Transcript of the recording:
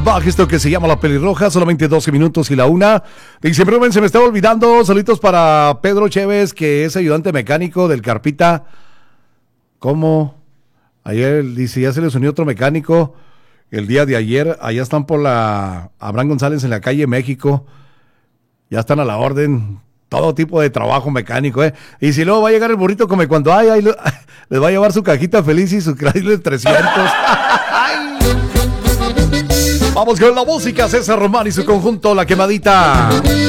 Baja esto que se llama La Pelirroja, solamente 12 minutos y la una. Dice, Rubén, se me estaba olvidando, saluditos para Pedro Chévez, que es ayudante mecánico del Carpita. ¿Cómo? Ayer, dice, ya se les unió otro mecánico el día de ayer. Allá están por la Abraham González en la calle México. Ya están a la orden. Todo tipo de trabajo mecánico, ¿eh? Y si luego va a llegar el burrito come cuando hay, ahí les va a llevar su cajita feliz y su Chrysler 300. Vamos con la música, César Román y su conjunto La Quemadita.